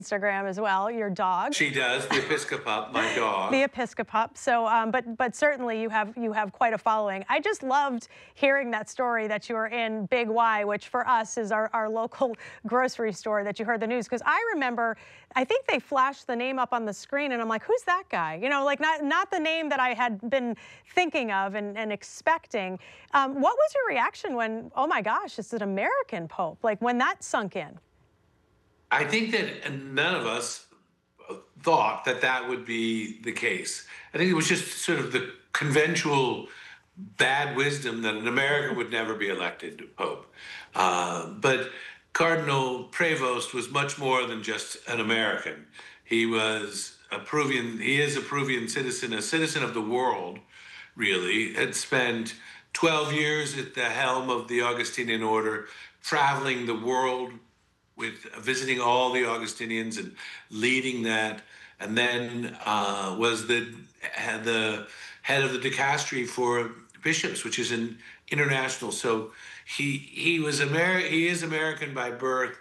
Instagram as well, your dog. She does, the Episcopop, my dog. The Episcopop. So, but certainly you have quite a following. I just loved hearing that story that you were in Big Y, which for us is our local grocery store that you heard the news. Because I remember, I think they flashed the name up on the screen, and I'm like, who's that guy? You know, like not the name that I had been thinking of and expecting. What was your reaction when, oh my gosh, it's an American Pope? Like when that sunk in? I think that none of us thought that that would be the case. I think it was just sort of the conventional bad wisdom that an American would never be elected Pope. But Cardinal Prevost was much more than just an American. He was a Peruvian, he is a Peruvian citizen, a citizen of the world, really. Had spent 12 years at the helm of the Augustinian order, traveling the world with visiting all the Augustinians and leading that, and then was the head of the dicastery for bishops, which is an international. So he is American by birth,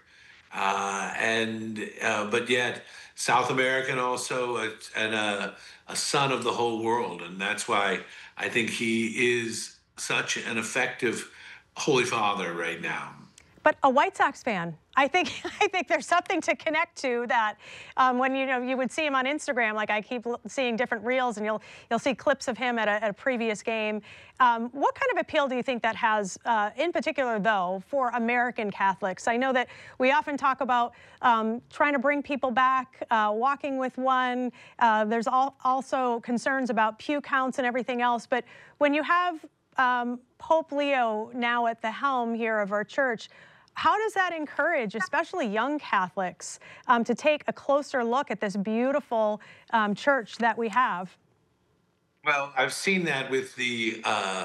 but yet South American also, and a son of the whole world, and that's why I think he is such an effective Holy Father right now. But a White Sox fan. I think there's something to connect to that when you would see him on Instagram. Like I keep seeing different reels, and you'll see clips of him at a previous game. What kind of appeal do you think that has, in particular though, for American Catholics? I know that we often talk about trying to bring people back, walking with one. There's also concerns about pew counts and everything else. But when you have Pope Leo now at the helm here of our church, how does that encourage, especially young Catholics, to take a closer look at this beautiful church that we have? Well, I've seen that with the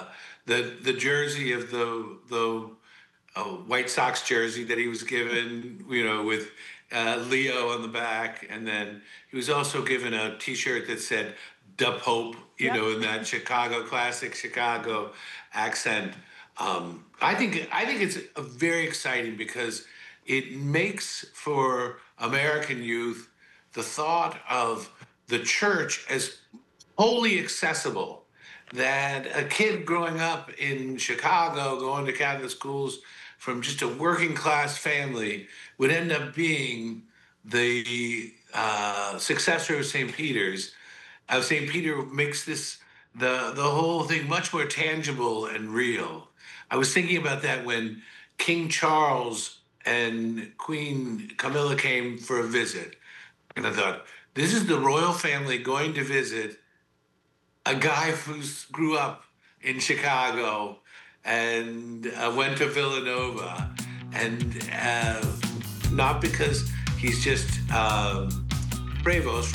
jersey of the White Sox jersey that he was given, with Leo on the back, and then he was also given a T-shirt that said "Da Pope," in that classic Chicago accent. I think it's very exciting because it makes for American youth the thought of the church as wholly accessible, that a kid growing up in Chicago, going to Catholic schools from just a working class family, would end up being the successor of St. Peter's. St. Peter makes the whole thing much more tangible and real. I was thinking about that when King Charles and Queen Camilla came for a visit. And I thought, this is the royal family going to visit a guy who grew up in Chicago and went to Villanova. And not because he's just Prevost.